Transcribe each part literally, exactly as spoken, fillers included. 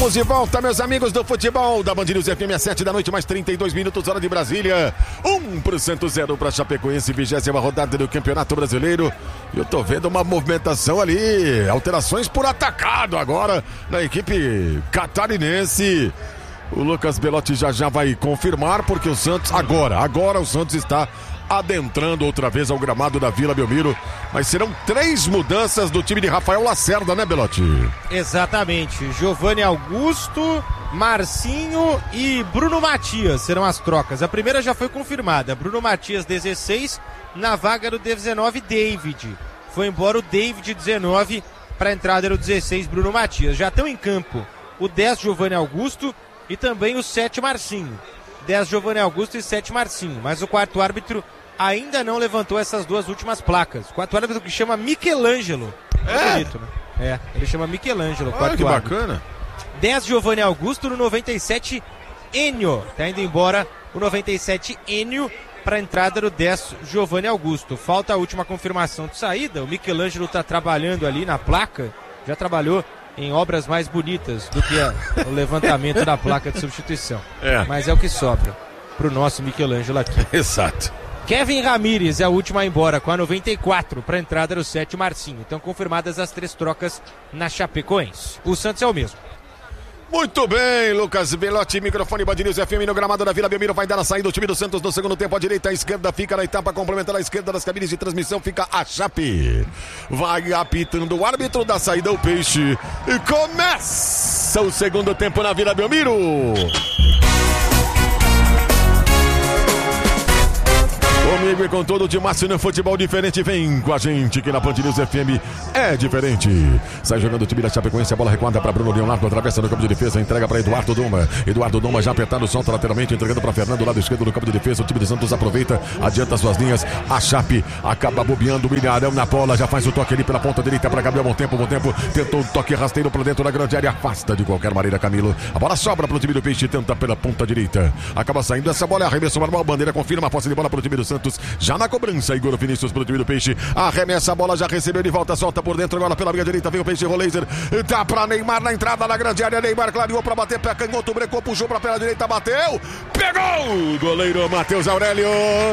Estamos de volta, meus amigos do futebol da Band News F M, às sete da noite, mais trinta e dois minutos, hora de Brasília. um por cento zero para Chapecoense, vigésima rodada do Campeonato Brasileiro. E eu tô vendo uma movimentação ali, alterações por atacado agora na equipe catarinense. O Lucas Belotti já já vai confirmar, porque o Santos, agora, agora o Santos está adentrando outra vez ao gramado da Vila Belmiro. Mas serão três mudanças do time de Rafael Lacerda, né, Belotti? Exatamente. Giovanni Augusto, Marcinho e Bruno Matias serão as trocas. A primeira já foi confirmada. Bruno Matias, dezesseis, na vaga do dezenove, David. Foi embora o David, dezenove, para a entrada era o dezesseis, Bruno Matias. Já estão em campo o dez, Giovanni Augusto, e também o sete, Marcinho. dez, Giovanni Augusto e sete, Marcinho. Mas o quarto árbitro ainda não levantou essas duas últimas placas. O quarto árbitro que chama Michelangelo. É bonito, né? É, ele chama Michelangelo. Olha que árbitro. Bacana. dez, Giovanni Augusto, no noventa e sete, Enio. Tá indo embora o noventa e sete, Enio, para a entrada do dez, Giovanni Augusto. Falta a última confirmação de saída. O Michelangelo tá trabalhando ali na placa. Já trabalhou em obras mais bonitas do que a, o levantamento da placa de substituição. É. Mas é o que sobra pro nosso Michelangelo aqui. Exato. Kevin Ramírez é a última a ir embora, com a noventa e quatro, para a entrada do sete, Marcinho. Então confirmadas as três trocas na Chapecoense. O Santos é o mesmo. Muito bem, Lucas Belotti, microfone Band News F M no gramado da Vila Belmiro, vai dar a saída do time do Santos no segundo tempo, à direita, à esquerda fica na etapa complementar, à esquerda das cabines de transmissão fica a Chape. Vai apitando o árbitro da saída, o Peixe, e começa o segundo tempo na Vila Belmiro. Comigo e com todo o Timácio no futebol diferente, vem com a gente que na Band News F M é diferente. Sai jogando o time da Chapecoense, a bola recuada para Bruno Leonardo, atravessa no campo de defesa, entrega para Eduardo Duma. Eduardo Duma já apertando o solta lateralmente, entregando para Fernando, lado esquerdo do campo de defesa. O time de Santos aproveita, adianta suas linhas. A Chape acaba bobeando, o Ilharão na bola, já faz o toque ali pela ponta direita para Gabriel. Bom tempo, bom tempo, tentou o toque rasteiro para dentro da grande área, afasta de qualquer maneira Camilo. A bola sobra para o time do Peixe, tenta pela ponta direita, acaba saindo essa bola, arremesso normal, bandeira confirma a posse de bola para o time do Santos. Já na cobrança, Igor Vinícius para o time do Peixe. Arremessa a bola, já recebeu de volta, solta por dentro, agora pela minha direita, vem o Peixe, Roleiser. Dá para Neymar na entrada na grande área. Neymar clareou para bater, pé canhoto, brecou, puxou para pela direita, bateu. Pegou! Goleiro Matheus Aurélio.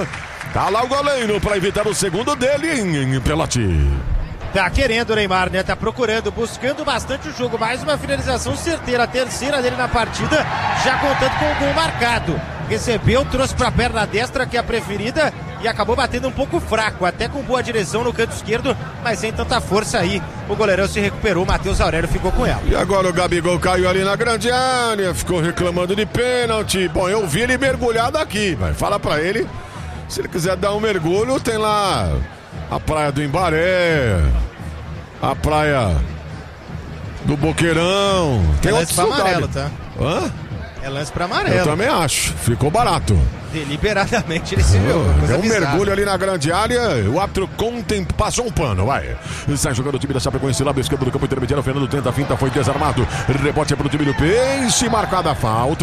Tá lá o goleiro para evitar o segundo dele em Pelote. Tá querendo o Neymar, né? Tá procurando, buscando bastante o jogo. Mais uma finalização certeira, a terceira dele na partida, já contando com o gol marcado. Recebeu, trouxe pra perna destra, que é a preferida, e acabou batendo um pouco fraco, até com boa direção no canto esquerdo, mas sem tanta força aí. O goleirão se recuperou, o Matheus Aurélio ficou com ela. E agora o Gabigol caiu ali na grande área, ficou reclamando de pênalti. Bom, eu vi ele mergulhar daqui, mas fala pra ele, se ele quiser dar um mergulho, tem lá a praia do Imbaré, a praia do Boqueirão. Tem lance pra amarelo, tá? Hã? É lance pra amarelo. Eu também acho, ficou barato. Deliberadamente ele se viu. É um mergulho ali na grande área. O árbitro contem... passou um pano, vai. Sai jogando o time da Chapecoense, lado esquerdo do campo intermediário. O Fernando tenta a finta, foi desarmado. Rebote é pro time do Peixe, marcada a falta.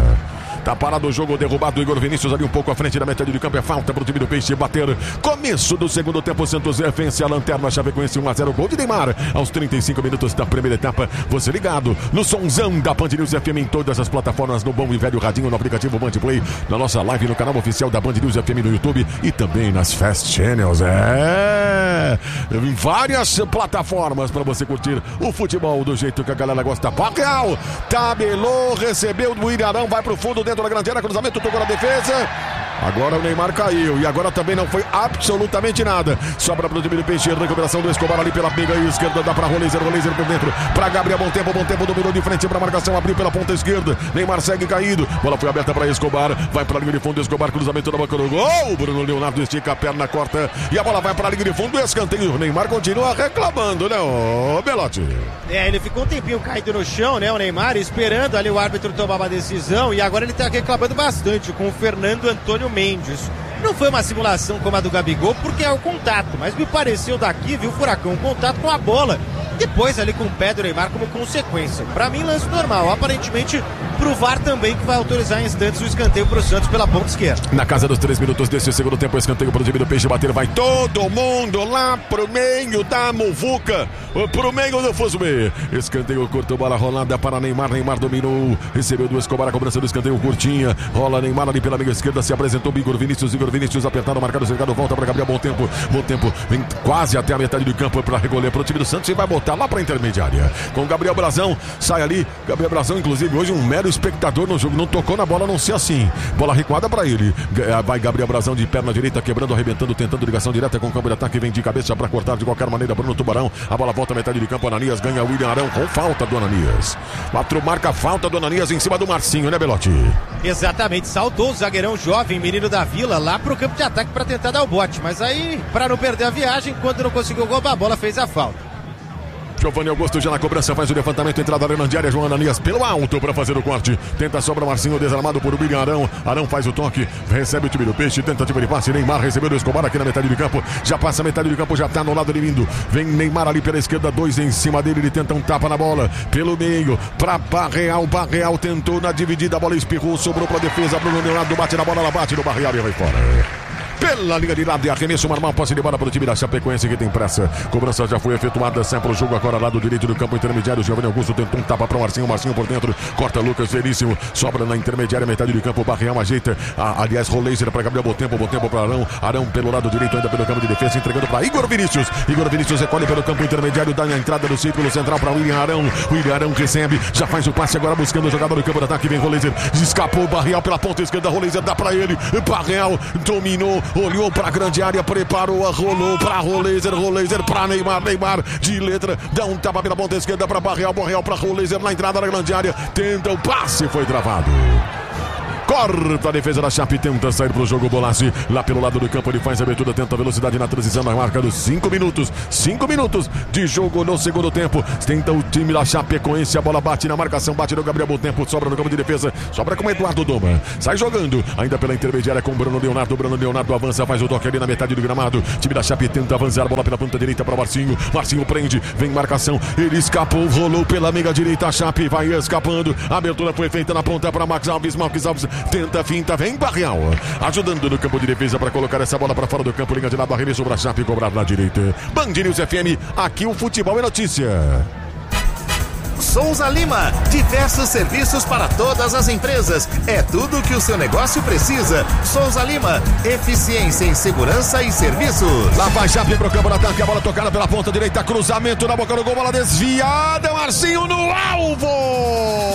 Tá parado o jogo, derrubado o Igor Vinícius ali um pouco à frente da metade do campo. É falta pro time do Peixe bater. Começo do segundo tempo, Santos vence a lanterna. Chapecoense um a zero, gol de Neymar aos trinta e cinco minutos da primeira etapa. Você ligado no somzão da Band News F M em todas as plataformas, no bom e velho radinho, no aplicativo Band Play, na nossa live no canal oficial da Band News F M no YouTube e também nas Fast Channels. É, em várias plataformas para você curtir o futebol do jeito que a galera gosta. Real, tabelou, recebeu do Ilharão, vai pro fundo dentro da grande área, cruzamento, tocou na defesa. Agora o Neymar caiu e agora também não foi absolutamente nada. Sobra para o time do Peixe, recuperação do Escobar ali pela pinga esquerda, dá para Roleiser, Roleiser por dentro, para Gabriel, bom tempo, bom tempo, dominou de frente para a marcação, abriu pela ponta esquerda, Neymar segue caído, bola foi aberta para Escobar, vai para a linha de fundo, Escobar, cruzamento na boca do gol, Bruno Leonardo estica a perna, corta e a bola vai para a linha de fundo, escanteio, o Neymar continua reclamando, né, ô Belotti? É, ele ficou um tempinho caído no chão, né, o Neymar, esperando ali o árbitro tomar uma decisão, e agora ele tá reclamando bastante com o Fernando Antônio Mendes. Não foi uma simulação como a do Gabigol, porque é o contato, mas me pareceu daqui, viu, Furacão, um contato com a bola Depois ali com o pé do Neymar como consequência. Pra mim, lance normal. Aparentemente, pro V A R também, que vai autorizar em instantes o escanteio pro Santos pela ponta esquerda. Na casa dos três minutos desse segundo tempo, escanteio pro time do Peixe bater. Vai todo mundo lá pro meio da muvuca, pro meio do Fusme. Escanteio curto, bola rolada para Neymar. Neymar dominou, recebeu do Escobar, a cobrança do escanteio curtinha. Rola Neymar ali pela meia esquerda, se apresentou Igor Vinícius. Igor Vinícius apertado, marcado, cercado, volta para Gabriel. Bom tempo, bom tempo, vem quase até a metade do campo para recolher pro time do Santos e vai botar lá pra intermediária. Com Gabriel Brazão, sai ali. Gabriel Brazão, inclusive, hoje um mero espectador no jogo, não tocou na bola, não sei assim. Bola recuada para ele. Vai Gabriel Brazão de perna direita, quebrando, arrebentando, tentando ligação direta com o campo de ataque. Vem de cabeça para cortar de qualquer maneira. Bruno Tubarão. A bola volta à metade de campo. Ananias ganha William Arão com falta do Ananias. quatro marca falta do Ananias em cima do Marcinho, né, Belotti? Exatamente. Saltou o zagueirão jovem, menino da Vila, lá pro campo de ataque para tentar dar o bote. Mas aí, para não perder a viagem, quando não conseguiu o gol, a bola fez a falta. Giovanni Augusto já na cobrança, faz o levantamento, entrada da grande área, João Ananias pelo alto para fazer o corte, tenta a sobra, Marcinho desarmado por William Arão. Arão faz o toque, recebe o time do Peixe, tentativa de passe, Neymar recebeu do Escobar aqui na metade do campo, já passa a metade do campo, já tá no lado de vindo, vem Neymar ali pela esquerda, dois em cima dele, ele tenta um tapa na bola, pelo meio, pra Barreal, Barreal tentou na dividida, a bola espirrou, sobrou pra defesa, Bruno Leonardo bate na bola, ela bate no Barreal e vai fora. Pela linha de lado e arremesso normal, posse de bola para o time da Chapecoense que tem pressa. Cobrança já foi efetuada, sai para o jogo agora lado direito do campo intermediário. Giovanni Augusto tentou um tapa para o Marcinho, Marcinho por dentro, corta Lucas Veríssimo, sobra na intermediária, metade do campo, Barreal ajeita, ah, aliás, Roleiser para Gabriel, bom tempo, bom tempo para Arão, Arão pelo lado direito ainda pelo campo de defesa, entregando para Igor Vinícius, Igor Vinícius recolhe pelo campo intermediário, dá a entrada do círculo central para William Arão, William Arão recebe, já faz o passe agora buscando o jogador do campo de ataque, vem Roleiser, escapou Barreal pela ponta esquerda, Roleiser dá para ele, Barreal dominou, olhou para a grande área, preparou, rolou para Roleiser, Roleiser para Neymar, Neymar de letra, dá um tapa pela ponta esquerda para Barreal, Barreal para Roleiser na entrada da grande área, tenta o passe, foi travado. Corta a defesa da Chape, tenta sair pro jogo, Bolassi lá pelo lado do campo, ele faz a abertura, tenta velocidade na transição, na marca dos cinco minutos, cinco minutos de jogo no segundo tempo, tenta o time da Chapecoense, a bola bate na marcação, bate no Gabriel, bom tempo, sobra no campo de defesa, sobra com o Eduardo Doma, sai jogando, ainda pela intermediária com o Bruno Leonardo, Bruno Leonardo avança, faz o toque ali na metade do gramado, time da Chape tenta avançar, bola pela ponta direita para Marcinho, Marcinho prende, vem marcação, ele escapou, rolou pela meia direita, a Chape vai escapando, a abertura foi feita na ponta para Max Alves, Max Alves tenta, finta, vem Barreal, ajudando no campo de defesa para colocar essa bola para fora do campo, linha de lado, arremesso para a Chape, cobrar na direita. Band News F M, aqui o futebol é notícia. Souza Lima, diversos serviços para todas as empresas, é tudo que o seu negócio precisa. Souza Lima, eficiência em segurança e serviços. Lá vai Chape pro campo de ataque, a bola tocada pela ponta direita, cruzamento na boca do gol, bola desviada, Marcinho no alvo!